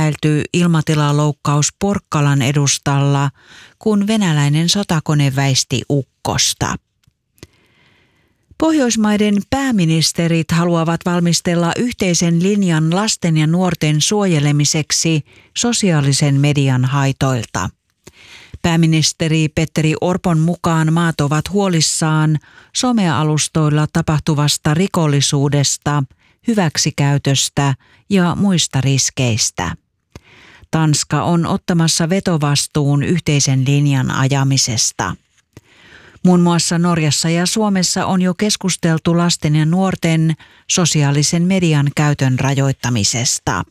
epäilty ilmatilaloukkaus Porkkalan edustalla, kun venäläinen sotakone väisti ukkosta. Pohjoismaiden pääministerit haluavat valmistella yhteisen linjan lasten ja nuorten suojelemiseksi sosiaalisen median haitoilta. Pääministeri Petteri Orpon mukaan maat ovat huolissaan somealustoilla tapahtuvasta rikollisuudesta, hyväksikäytöstä ja muista riskeistä. Tanska on ottamassa vetovastuun yhteisen linjan ajamisesta. Muun muassa Norjassa ja Suomessa on jo keskusteltu lasten ja nuorten sosiaalisen median käytön rajoittamisesta.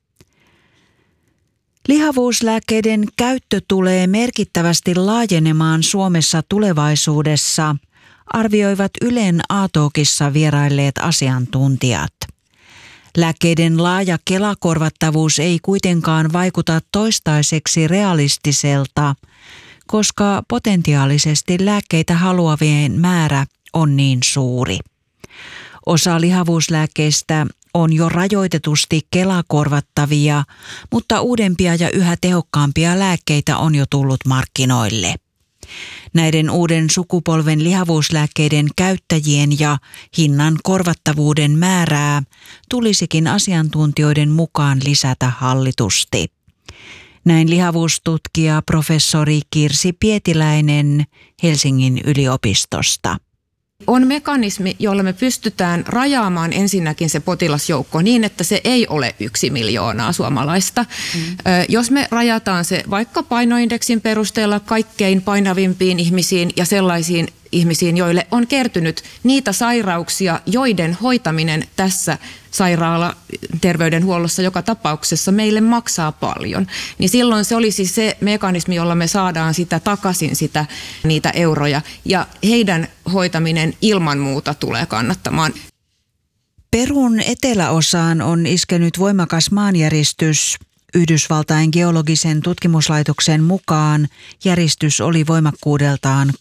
Lihavuuslääkkeiden käyttö tulee merkittävästi laajenemaan Suomessa tulevaisuudessa, arvioivat Ylen A-talkissa vierailleet asiantuntijat. Lääkkeiden laaja Kela-korvattavuus ei kuitenkaan vaikuta toistaiseksi realistiselta, koska potentiaalisesti lääkkeitä haluavien määrä on niin suuri. Osa lihavuuslääkkeistä on jo rajoitetusti Kela-korvattavia, mutta uudempia ja yhä tehokkaampia lääkkeitä on jo tullut markkinoille. Näiden uuden sukupolven lihavuuslääkkeiden käyttäjien ja hinnan korvattavuuden määrää tulisikin asiantuntijoiden mukaan lisätä hallitusti. Näin lihavuustutkija professori Kirsi Pietiläinen Helsingin yliopistosta. On mekanismi, jolla me pystytään rajaamaan ensinnäkin se potilasjoukko niin, että se ei ole 1 miljoonaa suomalaista. Jos me rajataan se vaikka painoindeksin perusteella kaikkein painavimpiin ihmisiin ja sellaisiin ihmisiin, joille on kertynyt niitä sairauksia, joiden hoitaminen tässä sairaalaterveydenhuollossa joka tapauksessa meille maksaa paljon, niin silloin se olisi se mekanismi, jolla me saadaan sitä takaisin niitä euroja ja heidän hoitaminen ilman muuta tulee kannattamaan. Perun eteläosaan on iskenyt voimakas maanjäristys. Yhdysvaltain geologisen tutkimuslaitoksen mukaan järistys oli voimakkuudeltaan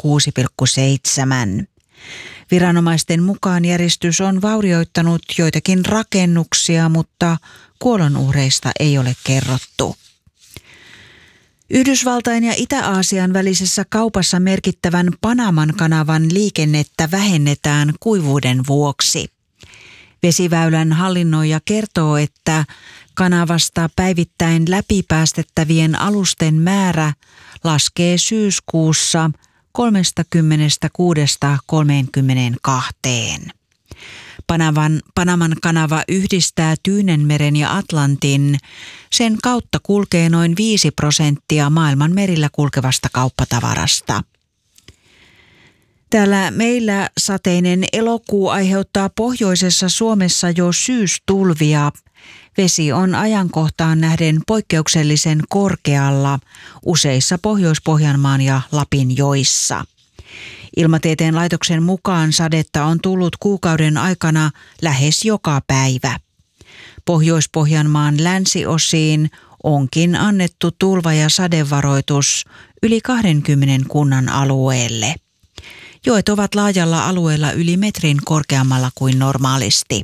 6,7. Viranomaisten mukaan järistys on vaurioittanut joitakin rakennuksia, mutta kuolonuhreista ei ole kerrottu. Yhdysvaltain ja Itä-Aasian välisessä kaupassa merkittävän Panaman kanavan liikennettä vähennetään kuivuuden vuoksi. Vesiväylän hallinnoija kertoo, että kanavasta päivittäin läpipäästettävien alusten määrä laskee syyskuussa 36–32. Panaman kanava yhdistää Tyynenmeren ja Atlantin. Sen kautta kulkee noin 5% maailman merillä kulkevasta kauppatavarasta. Täällä meillä sateinen elokuu aiheuttaa pohjoisessa Suomessa jo syystulvia. Vesi on ajankohtaan nähden poikkeuksellisen korkealla useissa Pohjois-Pohjanmaan ja Lapin joissa. Ilmatieteen laitoksen mukaan sadetta on tullut kuukauden aikana lähes joka päivä. Pohjois-Pohjanmaan länsiosiin onkin annettu tulva- ja sadevaroitus yli 20 kunnan alueelle. Joet ovat laajalla alueella yli metrin korkeammalla kuin normaalisti.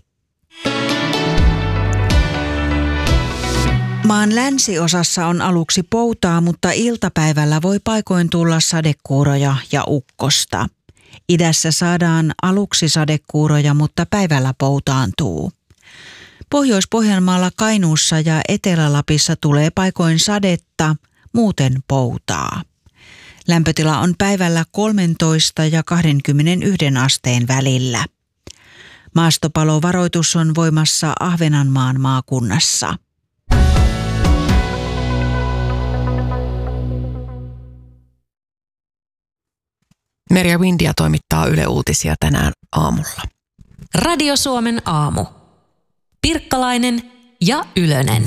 Maan länsiosassa on aluksi poutaa, mutta iltapäivällä voi paikoin tulla sadekuuroja ja ukkosta. Idässä saadaan aluksi sadekuuroja, mutta päivällä poutaantuu. Pohjois-Pohjanmaalla, Kainuussa ja Etelä-Lapissa tulee paikoin sadetta, muuten poutaa. Lämpötila on päivällä 13 ja 21 asteen välillä. Maastopalovaroitus on voimassa Ahvenanmaan maakunnassa. Merja Windia toimittaa Yle Uutisia tänään aamulla. Radio Suomen aamu. Pirkkalainen ja Ylönen.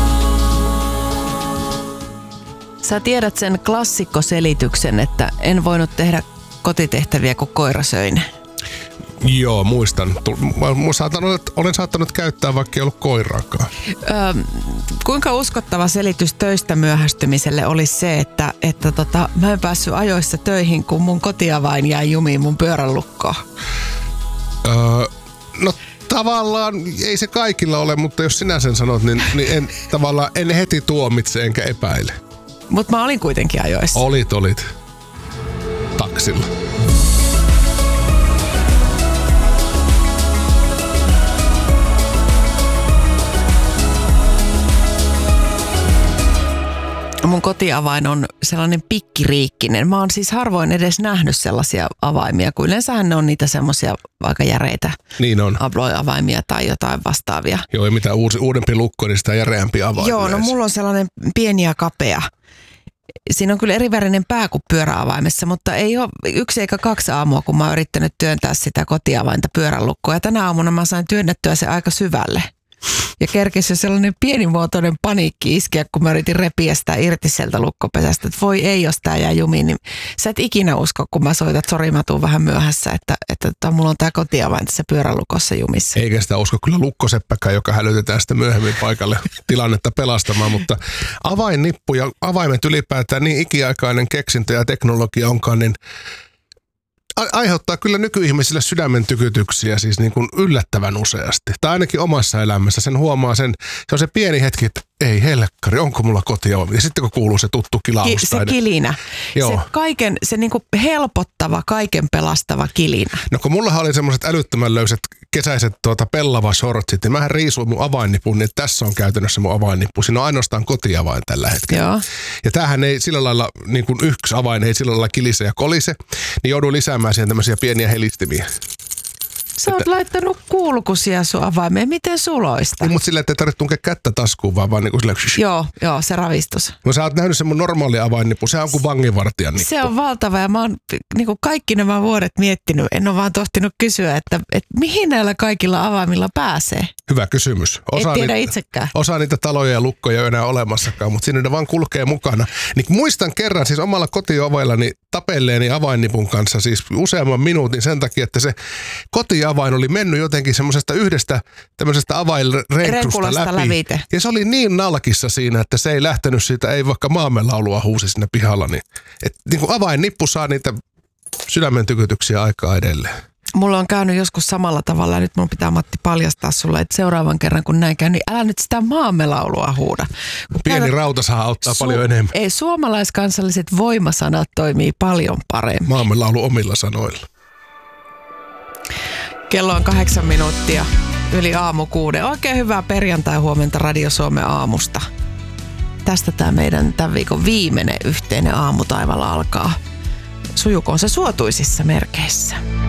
Sä tiedät sen klassikkoselityksen, että en voinut tehdä kotitehtäviä, kun koira söi ne. Joo, muistan. Olen saattanut käyttää, vaikka ei ollut koiraakaan. Kuinka uskottava selitys töistä myöhästymiselle olisi se, että mä en päässyt ajoissa töihin, kun mun kotiavain jäi jumiin mun pyörän lukkoon? No Tavallaan ei se kaikilla ole, mutta jos sinä sen sanot, niin en heti tuomitse enkä epäile. Mutta mä olin kuitenkin ajoissa. Olit. Taksilla. Mun kotiavain on sellainen pikkiriikkinen. Mä oon siis harvoin edes nähnyt sellaisia avaimia, kun yleensähän ne on niitä semmoisia aika järeitä niin on. Abloy-avaimia tai jotain vastaavia. Joo, ja mitä uudempi lukko, niin sitä järeämpi avain. Joo, no mulla on sellainen pieni ja kapea. Siinä on kyllä erivärinen pää kuin pyöräavaimessa, mutta ei ole 1 eikä 2 aamua, kun mä oon yrittänyt työntää sitä kotiavainta pyörälukkoa. Ja tänä aamuna mä sain työnnettyä se aika syvälle. Ja kerkesi jo sellainen pienimuotoinen paniikki iskeä, kun mä yritin repiä sitä irti sieltä lukkopesästä. Että voi ei, jos tää jää jumiin, niin sä et ikinä usko, kun mä soitan, että sori, mä tuun vähän myöhässä, että mulla on tää kotiavain tässä pyörälukossa jumissa. Eikä sitä usko kyllä lukkoseppäkään, joka hälytetään sitten myöhemmin paikalle tilannetta pelastamaan, mutta avainnippu ja avaimet ylipäätään niin ikiaikainen keksintö ja teknologia onkaan, niin aiheuttaa kyllä nykyihmisille sydämen tykytyksiä siis niin kuin yllättävän useasti. Tai ainakin omassa elämässä sen huomaa se on se pieni hetki, että ei helkkari, onko mulla kotiova? Ja sitten kun kuuluu se tuttu kilaus. Se kilinä. Joo. Se niin kuin helpottava, kaiken pelastava kilinä. No kun mullahan oli semmoiset älyttömän löysät kesäiset pellava shortsit, niin mähän riisuin mun avainnipun, niin tässä on käytännössä mun avainnippu. Siinä on ainoastaan kotiavain tällä hetkellä. Joo. Ja tämähän ei sillä lailla, niin kuin yksi avain ei sillä lailla kilise ja kolise, niin joudun lisäämään siihen tämmöisiä pieniä helistimiä. Sä oot laittanut kulkusia sun avaimeen. Miten suloista? Mutta sillä, että ei tarvitse tunkea kättä taskuun, vaan niin kuin sillä... Joo, se ravistus. No sä oot nähnyt sen mun normaali avainnippu. Se on kuin vanginvartijan nippu. Se on valtava ja mä oon niin kuin kaikki nämä vuodet miettinyt. En ole vaan tohtinut kysyä, että mihin näillä kaikilla avaimilla pääsee. Hyvä kysymys. Et tiedä itsekään. Osa niitä taloja ja lukkoja ei ole enää olemassakaan, mutta siinä ne vaan kulkee mukana. Niin muistan kerran siis omalla kotiovaillani tapelleeni avainnipun kanssa siis useamman minuutin sen takia, että se kotiavain oli mennyt jotenkin semmoisesta yhdestä tämmöisestä avainrenksusta läpi. Ja se oli niin nalkissa siinä, että se ei lähtenyt siitä, ei vaikka maamelaulua huusi sinne pihalla. Niin kuin avainnippu saa niitä sydämen tykytyksiä aikaa edelleen. Mulla on käynyt joskus samalla tavalla ja nyt mun pitää, Matti, paljastaa sulle, että seuraavan kerran kun näin käy, niin älä nyt sitä maamelaulua huuda. Pieni rauta saa auttaa paljon enemmän. Ei, suomalaiskansalliset voimasanat toimii paljon paremmin. Maamelaulu omilla sanoilla. Kello on 8 minuuttia yli aamu 6. Oikein hyvää perjantai-huomenta Radio Suomen aamusta. Tästä tämä meidän tämän viikon viimeinen yhteinen aamutaival alkaa. Sujukoon se suotuisissa merkeissä.